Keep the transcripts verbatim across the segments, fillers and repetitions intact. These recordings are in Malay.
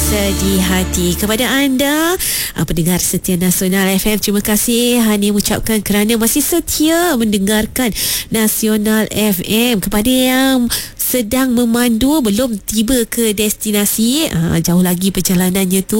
Sedih hati. Kepada anda pendengar setia Nasional F M, terima kasih Hani mengucapkan kerana masih setia mendengarkan Nasional F M. Kepada yang sedang memandu belum tiba ke destinasi, uh, jauh lagi perjalanannya tu,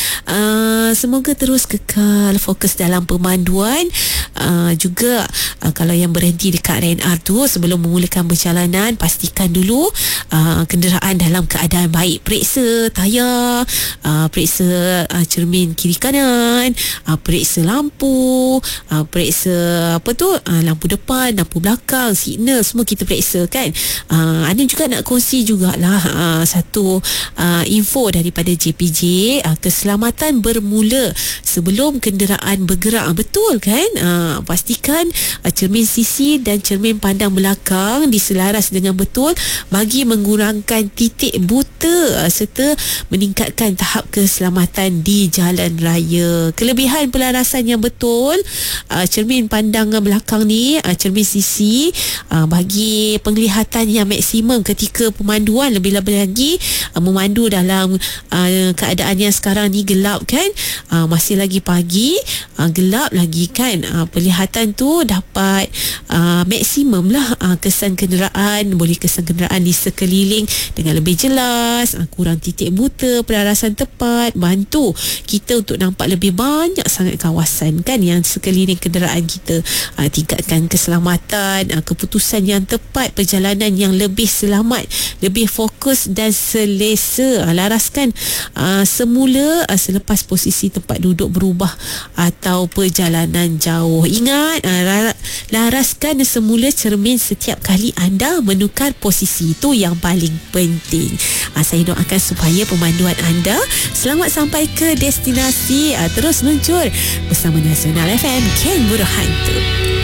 uh, semoga terus kekal fokus dalam pemanduan. Uh, juga uh, kalau yang berhenti dekat R and R tu, sebelum memulakan perjalanan, pastikan dulu uh, kenderaan dalam keadaan baik. Periksa tayar, uh, periksa uh, cermin kiri kanan, uh, periksa lampu, uh, periksa apa tu, uh, lampu depan, lampu belakang, signal, semua kita periksa kan. uh, Ana juga nak kongsi jugalah uh, satu uh, info daripada J P J. uh, keselamatan bermula sebelum kenderaan bergerak. Betul kan? uh, pastikan uh, cermin sisi dan cermin pandang belakang diselaras dengan betul bagi mengurangkan titik buta uh, serta meningkatkan tahap keselamatan di jalan raya. Kelebihan pelarasan yang betul, uh, cermin pandang belakang ni, uh, cermin sisi, uh, bagi penglihatan yang maksimum ketika pemanduan. Lebih-lebih lagi uh, memandu dalam uh, keadaan yang sekarang ni gelap kan, uh, masih lagi pagi, uh, gelap lagi kan, uh, penglihatan tu dapat uh, maksimum lah, uh, kesan kenderaan, boleh kesan kenderaan di sekeliling dengan lebih jelas, uh, kurang titik buta, pelarasan tepat, bantu kita untuk nampak lebih banyak sangat kawasan kan yang sekeliling kenderaan kita. uh, tingkatkan keselamatan, uh, keputusan yang tepat, perjalanan yang lebih selamat, lebih fokus dan selesa. uh, laraskan uh, semula uh, selepas posisi tempat duduk berubah atau perjalanan jauh. Ingat, uh, laraskan semula cermin setiap kali anda menukar posisi, itu yang paling penting. uh, saya doakan supaya pemanduan anda selamat sampai ke destinasi. uh, terus luncur bersama Nasional F M, Ken Burhantu.